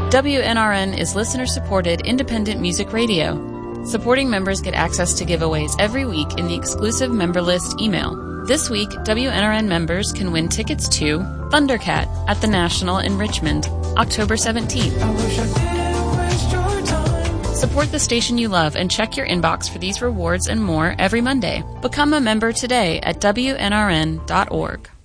WNRN is listener-supported independent music radio. Supporting members get access to giveaways every week in the exclusive member list email. This week, WNRN members can win tickets to Thundercat at the National in Richmond, October 17th. Support the station you love and check your inbox for these rewards and more every Monday. Become a member today at WNRN.org.